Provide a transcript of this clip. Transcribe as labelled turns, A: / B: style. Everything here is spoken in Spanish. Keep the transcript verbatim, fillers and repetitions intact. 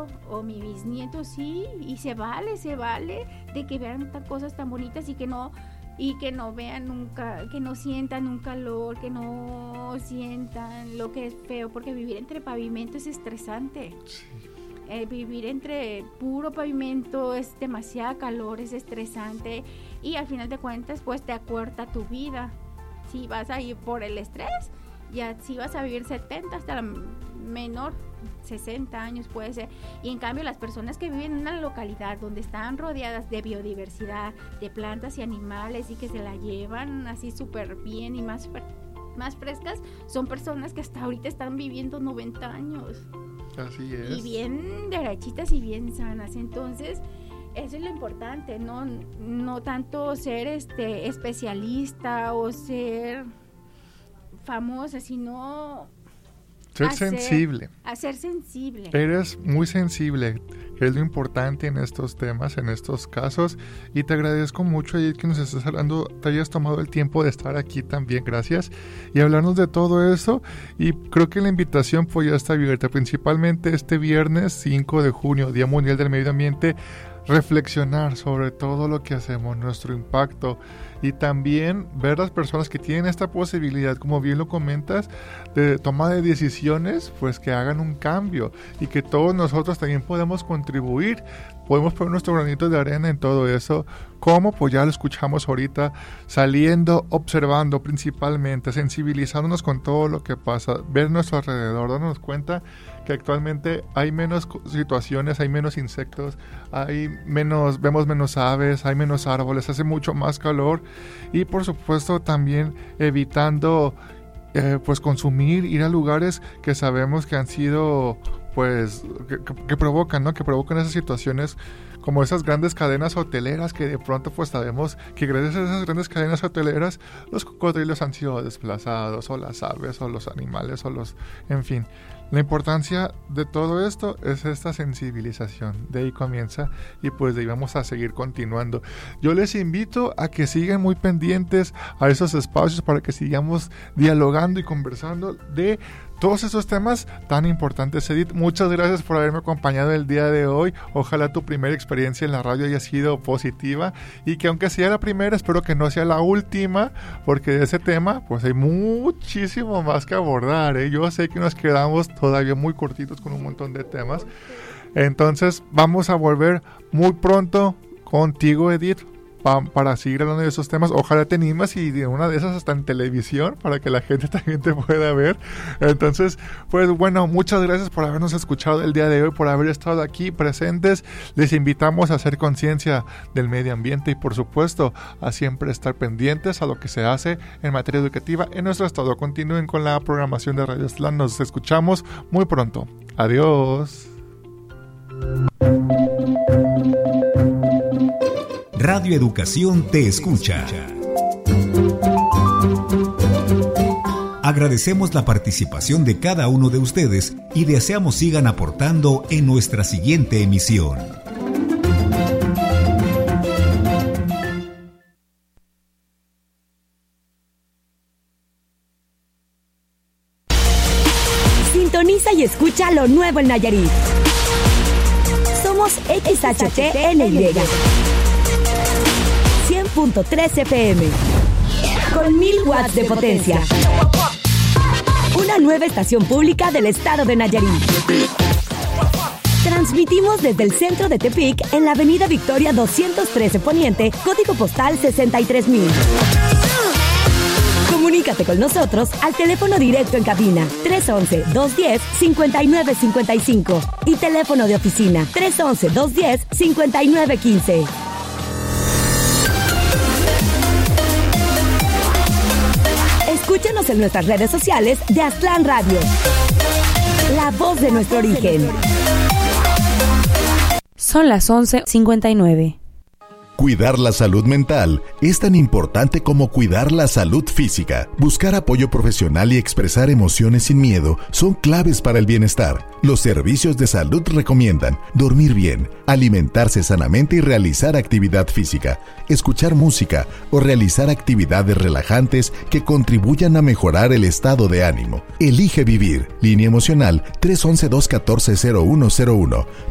A: nieto o mi bisnieto, sí, y se vale, se vale de que vean tan cosas tan bonitas y que no y que no vean nunca, que no sientan un calor, que no sientan lo que es feo, porque vivir entre pavimento es estresante. Sí. Eh, vivir entre puro pavimento es demasiada calor, es estresante y al final de cuentas pues te acorta tu vida. Si vas a ir por el estrés, ya si vas a vivir setenta hasta la menor, sesenta años puede ser, y en cambio las personas que viven en una localidad donde están rodeadas de biodiversidad, de plantas y animales y que se la llevan así súper bien y más, más frescas, son personas que hasta ahorita están viviendo noventa años.
B: Así es.
A: Y bien derechitas y bien sanas. Entonces, eso es lo importante, no, no tanto ser este especialista o ser famosa, sino
B: ser
A: hacer,
B: sensible.
A: A ser sensible.
B: Eres muy sensible, que es lo importante en estos temas, en estos casos, y te agradezco mucho, Edith, que nos estés hablando, te hayas tomado el tiempo de estar aquí también, gracias, y hablarnos de todo eso, y creo que la invitación pues ya está abierta, principalmente este viernes cinco de junio, Día Mundial del Medio Ambiente, reflexionar sobre todo lo que hacemos, nuestro impacto, y también ver las personas que tienen esta posibilidad, como bien lo comentas, de toma de decisiones, pues que hagan un cambio y que todos nosotros también podemos contribuir, podemos poner nuestro granito de arena en todo eso. ¿Cómo? Pues ya lo escuchamos ahorita, saliendo, observando principalmente, sensibilizándonos con todo lo que pasa, ver nuestro alrededor, darnos cuenta que actualmente hay menos situaciones, hay menos insectos, hay menos, vemos menos aves, hay menos árboles, hace mucho más calor y por supuesto también evitando eh, pues consumir, ir a lugares que sabemos que han sido pues que, que provocan, ¿no? Que provocan esas situaciones como esas grandes cadenas hoteleras que de pronto pues sabemos que gracias a esas grandes cadenas hoteleras los cocodrilos han sido desplazados o las aves o los animales o los, en fin. La importancia de todo esto es esta sensibilización, de ahí comienza y pues de ahí vamos a seguir continuando. Yo les invito a que sigan muy pendientes a esos espacios para que sigamos dialogando y conversando de todos esos temas tan importantes. Edith, muchas gracias por haberme acompañado el día de hoy. Ojalá tu primera experiencia en la radio haya sido positiva y que aunque sea la primera, espero que no sea la última, porque de ese tema pues hay muchísimo más que abordar, ¿eh? Yo sé que nos quedamos todavía muy cortitos con un montón de temas. Entonces vamos a volver muy pronto contigo, Edith, pa- para seguir hablando de esos temas. Ojalá te animas y de una de esas hasta en televisión para que la gente también te pueda ver. Entonces, pues bueno, muchas gracias por habernos escuchado el día de hoy, por haber estado aquí presentes. Les invitamos a hacer conciencia del medio ambiente y por supuesto a siempre estar pendientes a lo que se hace en materia educativa en nuestro estado. Continúen con la programación de Radio Aztlán. Nos escuchamos muy pronto. Adiós.
C: Radio Educación te escucha. Agradecemos la participación de cada uno de ustedes y deseamos sigan aportando en nuestra siguiente emisión.
D: Sintoniza y escucha lo nuevo en Nayarit. Somos X H T N Y cien punto tres F M con mil watts de potencia. Una nueva estación pública del estado de Nayarit. Transmitimos desde el centro de Tepic en la avenida Victoria doscientos trece Poniente, código postal sesenta y tres mil. Comunícate con nosotros al teléfono directo en cabina tres once, dos diez, cincuenta y nueve cincuenta y cinco y teléfono de oficina tres once, dos diez, cincuenta y nueve quince. Escúchanos en nuestras redes sociales de Aztlán Radio, la voz de nuestro origen.
E: Son las once cincuenta y nueve.
F: Cuidar la salud mental es tan importante como cuidar la salud física. Buscar apoyo profesional y expresar emociones sin miedo son claves para el bienestar. Los servicios de salud recomiendan dormir bien, alimentarse sanamente y realizar actividad física, escuchar música o realizar actividades relajantes que contribuyan a mejorar el estado de ánimo. Elige vivir. Línea emocional tres once, dos catorce, cero uno cero uno.